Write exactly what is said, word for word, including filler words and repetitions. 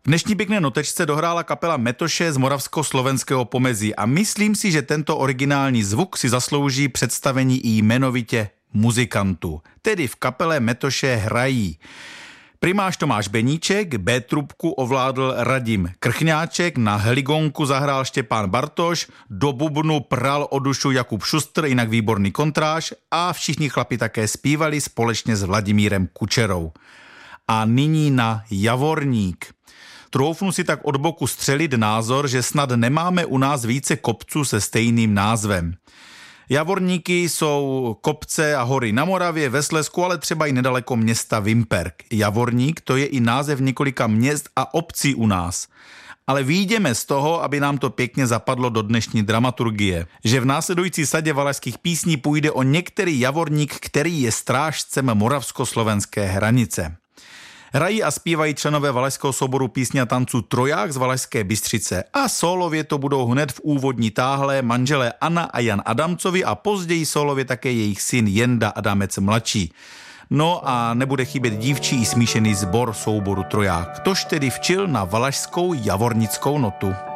V dnešní pěkné notečce dohrála kapela Metoše z moravsko-slovenského pomezí a myslím si, že tento originální zvuk si zaslouží představení i jmenovitě muzikantů. Tedy v kapele Metoše hrají primář Tomáš Beníček, B-trubku ovládl Radim Krchňáček, na heligonku zahrál Štěpán Bartoš, do bubnu pral o dušu Jakub Šustr, jinak výborný kontráž, a všichni chlapi také zpívali společně s Vladimírem Kučerou. A nyní na Javorník. Troufnu si tak od boku střelit názor, že snad nemáme u nás více kopců se stejným názvem. Javorníky jsou kopce a hory na Moravě, ve Slezsku, ale třeba i nedaleko města Vimperk. Javorník to je i název několika měst a obcí u nás. Ale vyjdeme z toho, aby nám to pěkně zapadlo do dnešní dramaturgie, že v následující sadě valašských písní půjde o některý javorník, který je strážcem moravsko-slovenské hranice. Hrají a zpívají členové valašského souboru písně a tanců Troják z Valašské Bystřice a sólově to budou hned v úvodní táhle manželé Anna a Jan Adamcovi a později sólově také jejich syn Jenda Adamec mladší. No a nebude chybět dívčí i smíšený sbor souboru Troják. Tož tedy včil na valašskou javornickou notu.